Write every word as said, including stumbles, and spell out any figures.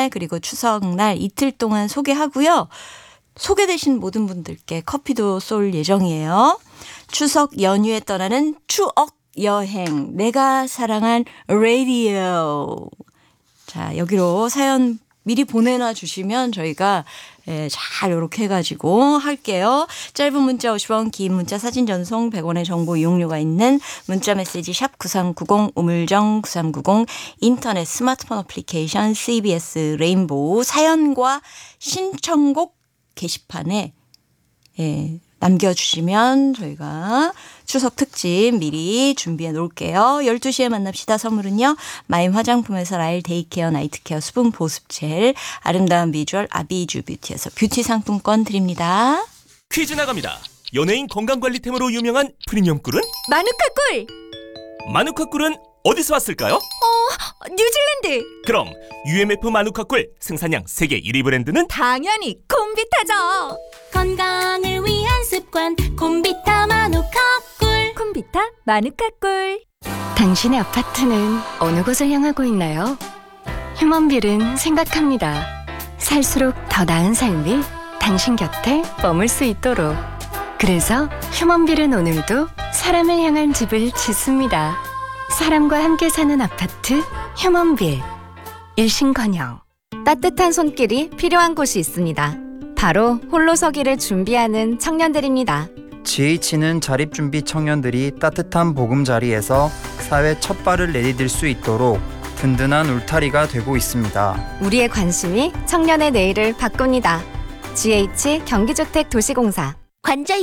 날 그리고 추석날 이틀 동안 소개하고요. 소개되신 모든 분들께 커피도 쏠 예정이에요. 추석 연휴에 떠나는 추억 여행, 내가 사랑한 라디오. 자, 여기로 사연 미리 보내놔 주시면 저희가 예, 잘 이렇게 해가지고 할게요. 짧은 문자 오십 원, 긴 문자 사진 전송 백 원의 정보 이용료가 있는 문자 메시지 샵 구삼구공, 우물정 구삼구공, 인터넷 스마트폰 어플리케이션 씨비에스 레인보우 사연과 신청곡 게시판에 예, 남겨주시면 저희가 추석 특집 미리 준비해 놓을게요. 열두 시에 만납시다. 선물은요. 마임 화장품에서 라일 데이케어 나이트케어 수분 보습젤, 아름다운 비주얼 아비주 뷰티에서 뷰티 상품권 드립니다. 퀴즈 나갑니다. 연예인 건강관리템으로 유명한 프리미엄 꿀은? 마누카 꿀! 마누카 꿀은 어디서 왔을까요? 어, 뉴질랜드! 그럼 유엠에프 마누카 꿀 생산량 세계 일 위 브랜드는? 당연히 콤비타죠! 건강을 위한 습관 콤비타 마누카 꿀. 콤비타 마누카 꿀. 당신의 아파트는 어느 곳을 향하고 있나요? 휴먼빌은 생각합니다. 살수록 더 나은 삶이 당신 곁에 머물 수 있도록. 그래서 휴먼빌은 오늘도 사람을 향한 집을 짓습니다. 사람과 함께 사는 아파트 휴먼빌. 일신건영. 따뜻한 손길이 필요한 곳이 있습니다. 바로 홀로서기를 준비하는 청년들입니다. 지에이치는 자립준비 청년들이 따뜻한 보금자리에서 사회 첫 발을 내디딜 수 있도록 든든한 울타리가 되고 있습니다. 우리의 관심이 청년의 내일을 바꿉니다. 지에이치 경기주택도시공사. 관절